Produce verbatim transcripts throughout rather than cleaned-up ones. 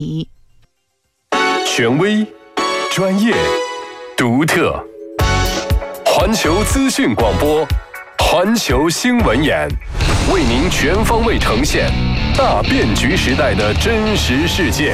权威、专业、独特，环球资讯广播，环球新闻眼，为您全方位呈现大变局时代的真实世界。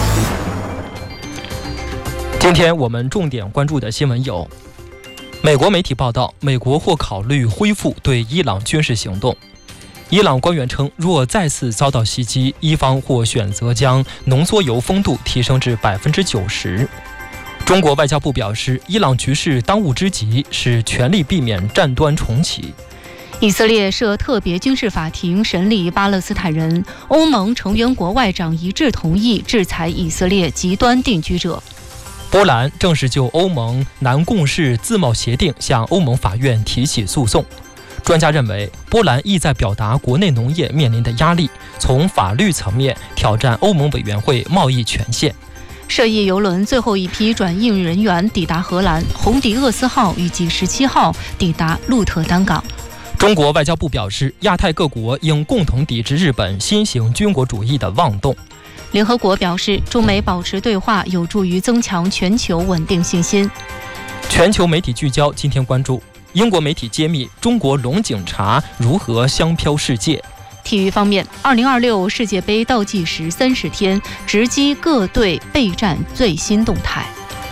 今天我们重点关注的新闻有：美国媒体报道，美国或考虑恢复对伊朗军事行动。伊朗官员称，若再次遭到袭击，伊方或选择将浓缩铀丰度提升至百分之九十。中国外交部表示，伊朗局势当务之急是全力避免战端重启。 以色列设特别军事法庭审理巴勒斯坦人，欧盟成员国外长一致同意制裁以色列极端定居者。 波兰正式就欧盟南共识自贸协定向欧盟法院提起诉讼。专家认为，波兰意在表达国内农业面临的压力，从法律层面挑战欧盟委员会贸易权限。 涉疫邮轮最后一批转运人员抵达荷兰，红迪厄斯号以及十七号抵达鹿特丹港。 中国外交部表示，亚太各国应共同抵制日本新型军国主义的妄动。 联合国表示，中美保持对话有助于增强全球稳定信心。 全球媒体聚焦，今天关注英国媒体揭秘中国龙警察如何香飘世界。 体育方面，二零二六世界杯倒计时三十天，直击各队备战最新动态。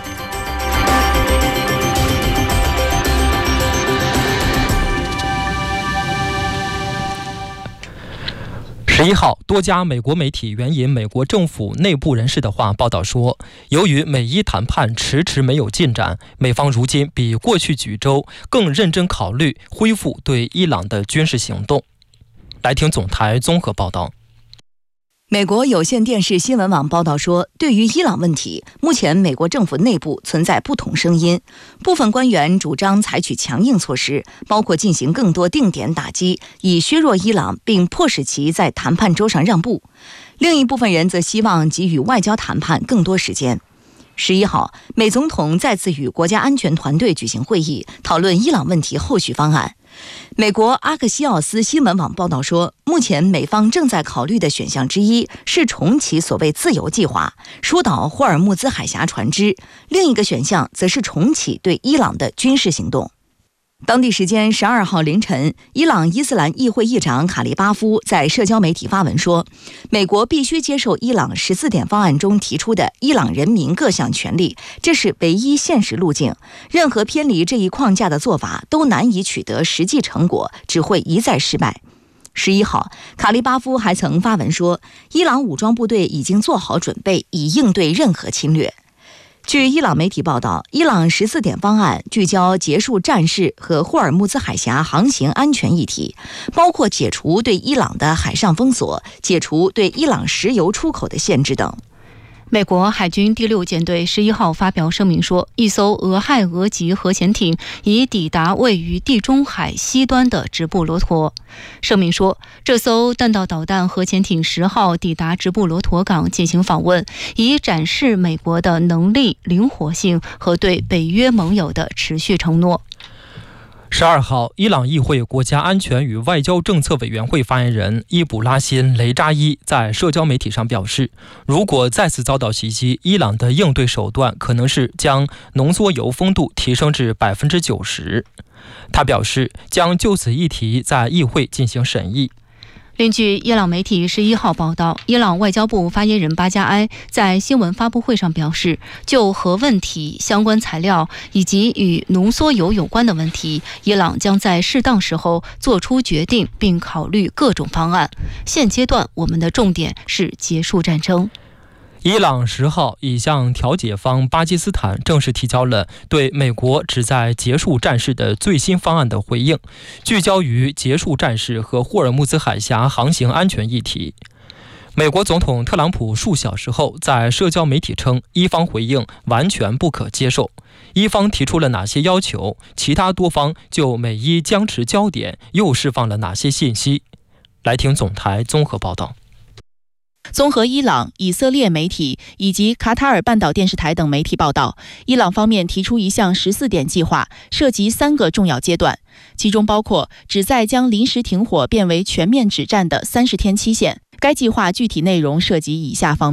十一号，多家美国媒体援引美国政府内部人士的话报道说，由于美伊谈判迟迟没有进展，美方如今比过去几周更认真考虑恢复对伊朗的军事行动。来听总台综合报道。 美国有线电视新闻网报道说，对于伊朗问题，目前美国政府内部存在不同声音，部分官员主张采取强硬措施，包括进行更多定点打击，以削弱伊朗并迫使其在谈判桌上让步。另一部分人则希望给予外交谈判更多时间。十一号，美总统再次与国家安全团队举行会议，讨论伊朗问题后续方案。美国阿克西奥斯新闻网报道说，目前美方正在考虑的选项之一是重启所谓自由计划，疏导霍尔木兹海峡船只；另一个选项则是重启对伊朗的军事行动。当地时间十二号凌晨，伊朗伊斯兰议会议长卡利巴夫在社交媒体发文说，美国必须接受伊朗十四点方案中提出的伊朗人民各项权利，这是唯一现实路径。任何偏离这一框架的做法都难以取得实际成果，只会一再失败。十一号，卡利巴夫还曾发文说，伊朗武装部队已经做好准备，以应对任何侵略。据伊朗媒体报道，伊朗十四点方案聚焦结束战事和霍尔木兹海峡航行安全议题，包括解除对伊朗的海上封锁、解除对伊朗石油出口的限制等。 美国海军第六舰队十一号发表声明说，一艘俄亥俄级核潜艇已抵达位于地中海西端的直布罗陀。声明说，这艘弹道导弹核潜艇十号抵达直布罗陀港进行访问，以展示美国的能力、灵活性和对北约盟友的持续承诺。 十二号，伊朗议会国家安全与外交政策委员会发言人伊卜拉辛·雷扎伊在社交媒体上表示，如果再次遭到袭击，伊朗的应对手段可能是将浓缩铀丰度提升至百分之九十。他表示，将就此议题在议会进行审议。 另据伊朗媒体十一号报道，伊朗外交部发言人巴加埃在新闻发布会上表示，就核问题、相关材料以及与浓缩铀有关的问题，伊朗将在适当时候做出决定，并考虑各种方案。现阶段，我们的重点是结束战争。 伊朗十号已向调解方巴基斯坦正式提交了对美国旨在结束战事的最新方案的回应，聚焦于结束战事和霍尔木兹海峡航行安全议题。美国总统特朗普数小时后在社交媒体称，伊方回应完全不可接受。伊方提出了哪些要求？其他多方就美伊僵持焦点又释放了哪些信息？来听总台综合报道。 综合伊朗、以色列媒体以及卡塔尔半岛电视台等媒体报道，伊朗方面提出一项十四点计划，涉及三个重要阶段，其中包括旨在将临时停火变为全面止战的三十天期限。该计划具体内容涉及以下方面：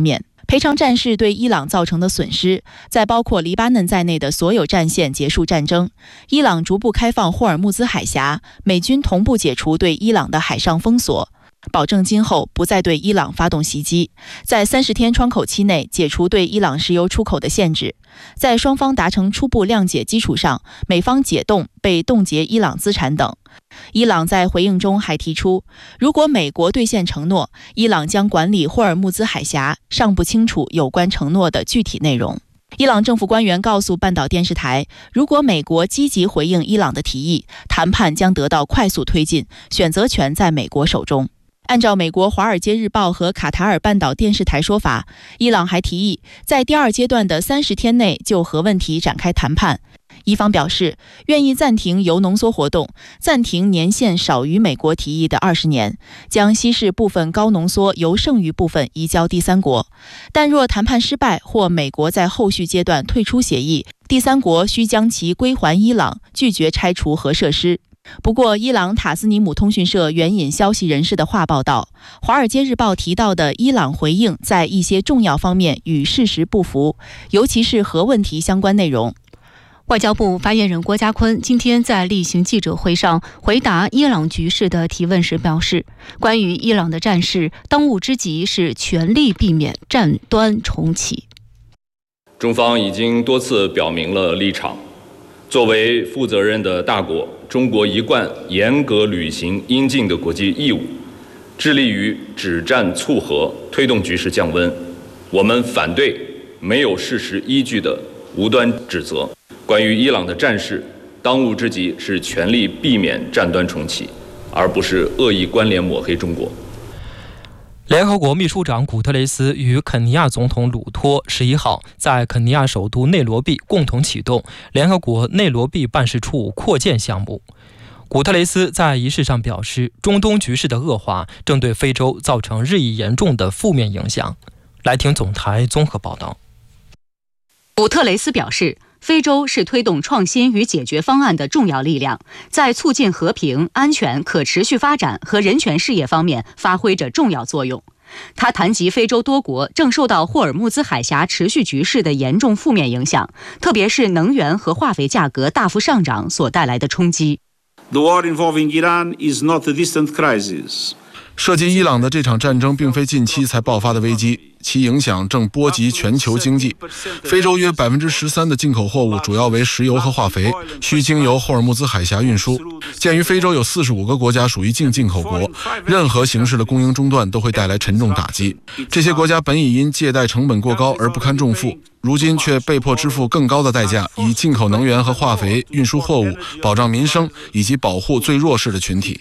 赔偿战事对伊朗造成的损失，在包括黎巴嫩在内的所有战线结束战争，伊朗逐步开放霍尔木兹海峡，美军同步解除对伊朗的海上封锁，保证今后不再对伊朗发动袭击，在三十天窗口期内解除对伊朗石油出口的限制。在双方达成初步谅解基础上，美方解冻被冻结伊朗资产等。伊朗在回应中还提出，如果美国兑现承诺，伊朗将管理霍尔木兹海峡，尚不清楚有关承诺的具体内容。伊朗政府官员告诉半岛电视台，如果美国积极回应伊朗的提议，谈判将得到快速推进，选择权在美国手中。按照美国《华尔街日报》和卡塔尔半岛电视台说法，伊朗还提议在第二阶段的三十天内就核问题展开谈判。伊方表示愿意暂停铀浓缩活动，暂停年限少于美国提议的二十年，将稀释部分高浓缩铀剩余部分移交第三国。但若谈判失败或美国在后续阶段退出协议，第三国需将其归还伊朗，拒绝拆除核设施。不过，伊朗塔斯尼姆通讯社援引消息人士的话报道，《华尔街日报》提到的伊朗回应在一些重要方面与事实不符，尤其是核问题相关内容。 外交部发言人郭家坤今天在例行记者会上回答伊朗局势的提问时表示，关于伊朗的战事，当务之急是全力避免战端重启。 中方已经多次表明了立场，作为负责任的大国，中国一贯严格履行应尽的国际义务，致力于止战促和，推动局势降温。我们反对没有事实依据的无端指责。关于伊朗的战事，当务之急是全力避免战端重启，而不是恶意关联抹黑中国。 联合国秘书长古特雷斯与肯尼亚总统鲁托十一号在肯尼亚首都内罗毕共同启动联合国内罗毕办事处扩建项目。古特雷斯在仪式上表示，中东局势的恶化正对非洲造成日益严重的负面影响。来听总台综合报道。 古特雷斯表示，非洲是推动创新与解决方案的重要力量，在促进和平、安全、可持续发展和人权事业方面发挥着重要作用。他谈及非洲多国正受到霍尔木兹海峡持续局势的严重负面影响，特别是能源和化肥价格大幅上涨所带来的冲击。 The war involving Iran is not a distant crisis. 涉及伊朗的这场战争并非近期才爆发的危机，其影响正波及全球经济。非洲约百分之十三的进口货物主要为石油和化肥，需经由霍尔木兹海峡运输。鉴于非洲有四十五个国家属于净进口国，任何形式的供应中断都会带来沉重打击。这些国家本已因借贷成本过高而不堪重负，如今却被迫支付更高的代价，以进口能源和化肥运输货物，保障民生以及保护最弱势的群体。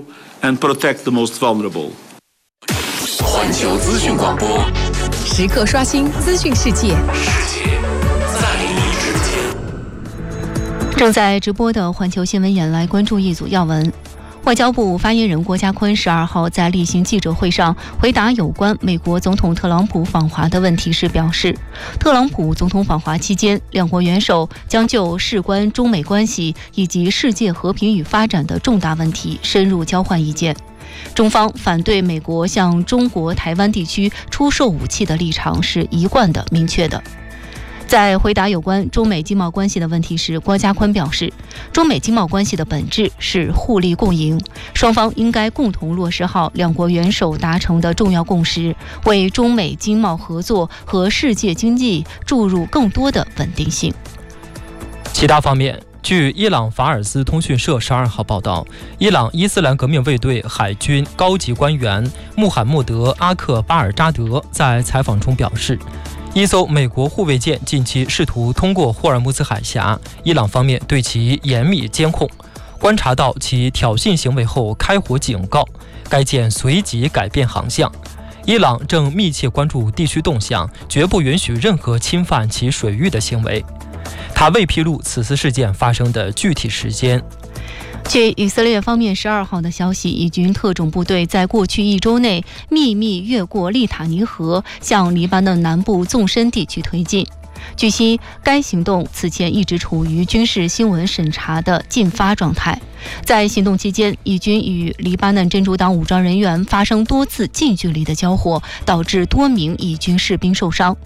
环球资讯广播， 时刻刷新资讯世界， 世界在你之间。 正在直播的环球新闻眼，来关注一组要闻。外交部发言人郭家坤十二号在例行记者会上回答有关美国总统特朗普访华的问题时表示，特朗普总统访华期间，两国元首将就事关中美关系以及世界和平与发展的重大问题深入交换意见。中方反对美国向中国台湾地区出售武器的立场是一贯的、明确的。在回答有关中美经贸关系的问题时，郭家坤表示，中美经贸关系的本质是互利共赢，双方应该共同落实好两国元首达成的重要共识，为中美经贸合作和世界经济注入更多的稳定性。 其他方面，据伊朗法尔斯通讯社十二号报道，伊朗伊斯兰革命卫队海军高级官员穆罕默德·阿克巴尔扎德在采访中表示，一艘美国护卫舰近期试图通过霍尔木兹海峡，伊朗方面对其严密监控，观察到其挑衅行为后开火警告，该舰随即改变航向。伊朗正密切关注地区动向，绝不允许任何侵犯其水域的行为。他未披露此次事件发生的具体时间。 据以色列方面十二号的消息，以军特种部队在过去一周内秘密越过利塔尼河，向黎巴嫩南部纵深地区推进。 据悉，该行动此前一直处于军事新闻审查的禁发状态。在行动期间，以军与黎巴嫩真主党武装人员发生多次近距离的交火，导致多名以军士兵受伤。